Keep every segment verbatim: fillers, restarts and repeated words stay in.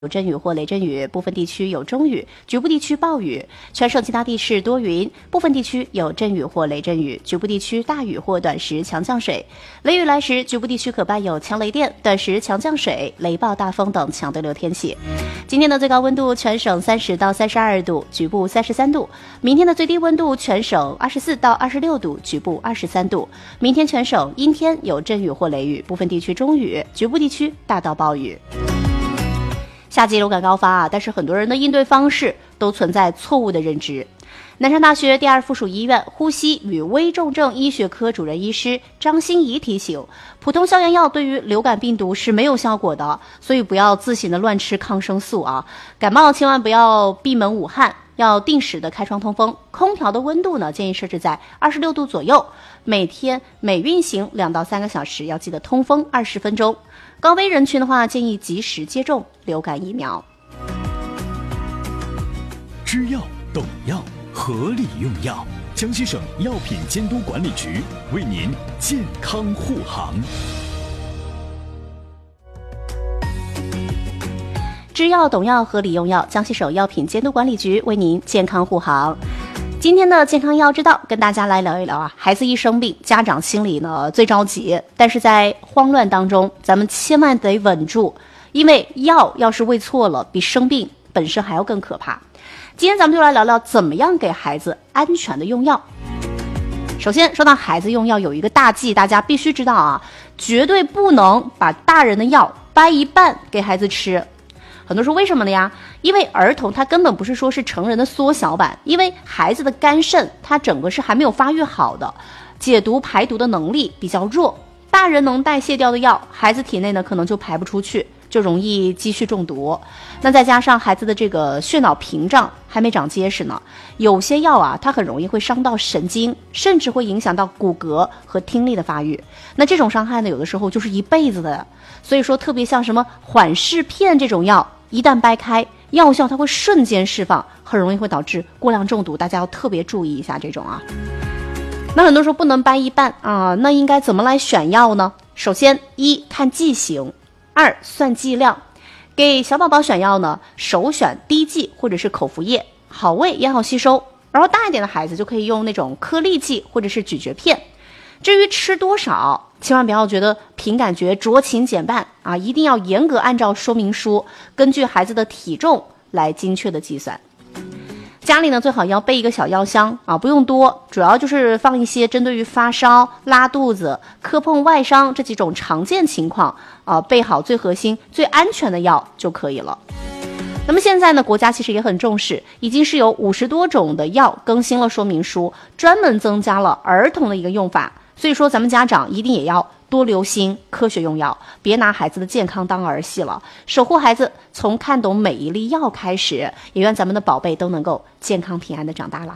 有阵雨或雷阵雨，部分地区有中雨，局部地区暴雨。全省其他地势多云，部分地区有阵雨或雷阵雨，局部地区大雨或短时强降水。雷雨来时，局部地区可伴有强雷电、短时强降水、雷暴大风等强对流天气。今天的最高温度全省三十到三十二度，局部三十三度。明天的最低温度全省二十四到二十六度，局部二十三度。明天全省阴天，有阵雨或雷雨，部分地区中雨，局部地区大到暴雨。夏季流感高发啊，但是很多人的应对方式都存在错误的认知。南山大学第二附属医院呼吸与危重症医学科主任医师张欣怡提醒，普通消炎药对于流感病毒是没有效果的，所以不要自行的乱吃抗生素啊。感冒千万不要闭门捂汗，要定时的开窗通风。空调的温度呢，建议设置在二十六度左右。每天每运行两到三个小时，要记得通风二十分钟。高危人群的话，建议及时接种流感疫苗。 知药懂药，合理用药。江西省药品监督管理局为您健康护航。 知药懂药，合理用药。江西省药品监督管理局为您健康护航。今天的健康药之道，跟大家来聊一聊啊。孩子一生病，家长心里呢最着急，但是在慌乱当中，咱们千万得稳住，因为药要是喂错了，比生病本身还要更可怕。今天咱们就来聊聊怎么样给孩子安全的用药。首先说到孩子用药，有一个大忌，大家必须知道啊，绝对不能把大人的药掰一半给孩子吃。很多说为什么呢呀？因为儿童他根本不是说是成人的缩小版，因为孩子的肝肾它整个是还没有发育好的，解毒排毒的能力比较弱，大人能代谢掉的药，孩子体内呢可能就排不出去，就容易积蓄中毒。那再加上孩子的这个血脑屏障还没长结实呢，有些药啊它很容易会伤到神经，甚至会影响到骨骼和听力的发育。那这种伤害呢，有的时候就是一辈子的。所以说特别像什么缓释片这种药，一旦掰开，药效它会瞬间释放，很容易会导致过量中毒，大家要特别注意一下这种啊。那很多时候不能掰一半啊，那应该怎么来选药呢？首先，一看剂型，二算剂量。给小宝宝选药呢，首选滴剂或者是口服液，好喂也好吸收。然后大一点的孩子就可以用那种颗粒剂或者是咀嚼片。至于吃多少，千万不要觉得凭感觉酌情减半啊，一定要严格按照说明书，根据孩子的体重来精确的计算。家里呢最好要备一个小药箱啊，不用多，主要就是放一些针对于发烧、拉肚子、磕碰外伤这几种常见情况啊，备好最核心、最安全的药就可以了。那么现在呢，国家其实也很重视，已经是有五十多种的药更新了说明书，专门增加了儿童的一个用法。所以说咱们家长一定也要多留心科学用药，别拿孩子的健康当儿戏了，守护孩子从看懂每一粒药开始，也愿咱们的宝贝都能够健康平安的长大啦。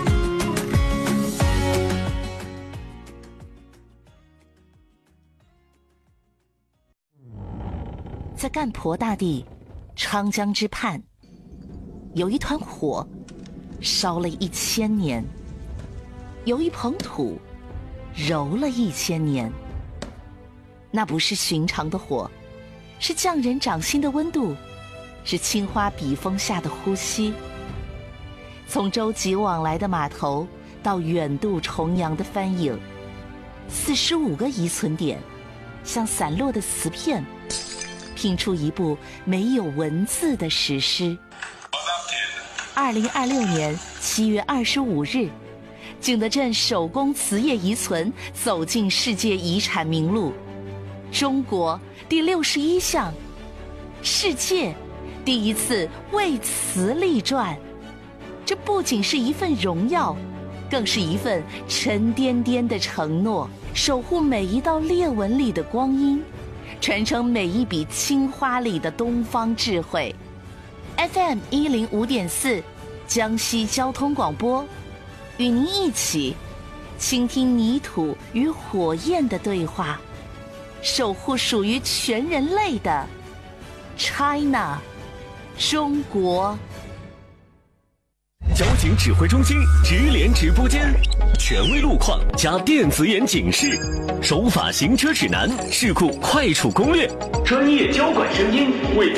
在干婆大地昌江之畔，有一团火烧了一千年，有一捧土揉了一千年。那不是寻常的火，是匠人掌心的温度，是青花笔锋下的呼吸。从舟楫往来的码头到远渡重洋的帆影，四十五个遗存点像散落的瓷片，拼出一部没有文字的史诗。二零二六年七月二十五日，景德镇手工瓷业遗存走进世界遗产名录，中国第六十一项，世界第一次为瓷立传。这不仅是一份荣耀，更是一份沉甸甸的承诺，守护每一道裂纹里的光阴，传承每一笔青花里的东方智慧。 F M 一零五点四江西交通广播，与您一起倾听泥土与火焰的对话，守护属于全人类的 China 中国。 交警指挥中心直连直播间，权威路况加电子眼警示，守法行车指南，事故快处攻略，专业交管声音为